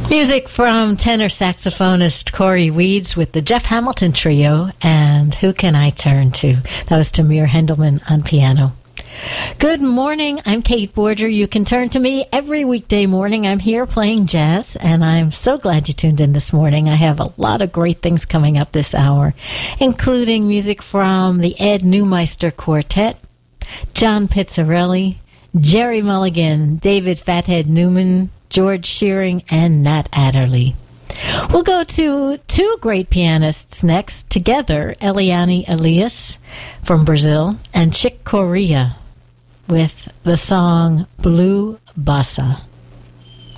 Music from tenor saxophonist Corey Weeds with the Jeff Hamilton Trio and Who Can I Turn To? That was Tamir Hendelman on piano. Good morning, I'm Kate Borger. You can turn to me every weekday morning. I'm here playing jazz, and I'm so glad you tuned in this morning. I have a lot of great things coming up this hour, including music from the Ed Neumeister Quartet, John Pizzarelli, Jerry Mulligan, David Fathead Newman, George Shearing, and Nat Adderley. We'll go to two great pianists next together, Eliane Elias from Brazil and Chick Corea with the song Blue Bossa.